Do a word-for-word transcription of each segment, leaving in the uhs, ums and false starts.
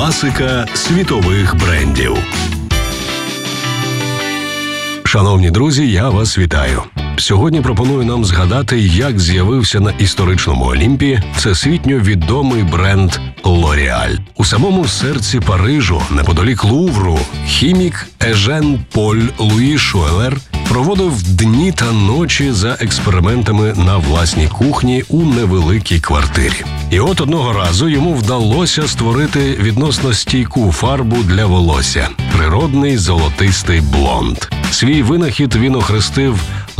Класика світових брендів. Шановні друзі, я вас вітаю. Сьогодні пропоную нам згадати, як з'явився на історичному Олімпі всесвітньо відомий бренд L'Oréal. У самому серці Парижу, неподалік Лувру, хімік Ежен Поль Луї Шуелер проводив дні та ночі за експериментами на власній кухні у невеликій квартирі. І от одного разу йому вдалося створити відносно стійку фарбу для волосся – природний золотистий блонд. Свій винахід він охрестив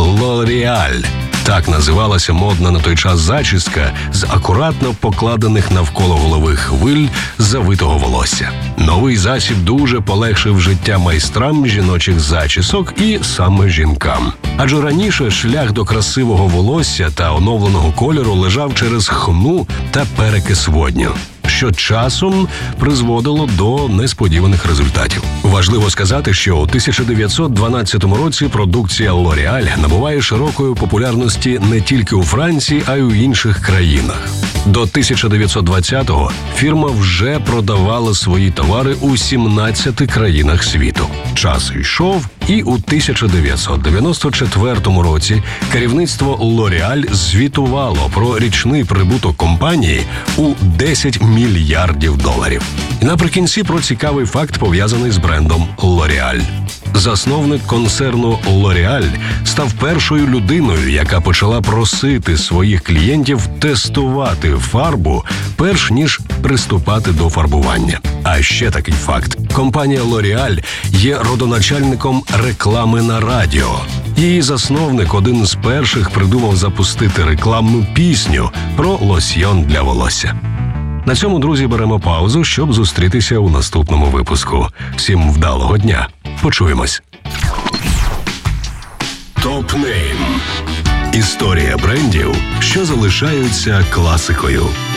L'Oréal. Так називалася модна на той час зачіска з акуратно покладених навколо голови хвиль завитого волосся. Новий засіб дуже полегшив життя майстрам жіночих зачісок і саме жінкам. Адже раніше шлях до красивого волосся та оновленого кольору лежав через хну та перекис водню, що часом призводило до несподіваних результатів. Важливо сказати, що у тисяча дев'ятсот дванадцятому році продукція L'Oréal набуває широкої популярності не тільки у Франції, а й у інших країнах. До тисяча дев'ятсот двадцятого фірма вже продавала свої товари у сімнадцяти країнах світу. Час йшов, і у тисяча дев'ятсот дев'яносто четвертому році керівництво L'Oréal звітувало про річний прибуток компанії у десять мільярдів доларів. І наприкінці про цікавий факт, пов'язаний з брендом L'Oréal. Засновник концерну L'Oréal став першою людиною, яка почала просити своїх клієнтів тестувати фарбу, перш ніж приступати до фарбування. А ще такий факт. Компанія L'Oréal є родоначальником реклами на радіо. Її засновник один з перших придумав запустити рекламну пісню про лосьйон для волосся. На цьому, друзі, беремо паузу, щоб зустрітися у наступному випуску. Всім вдалого дня. Почуємось. Топ-нейм. Історія брендів, що залишаються класикою.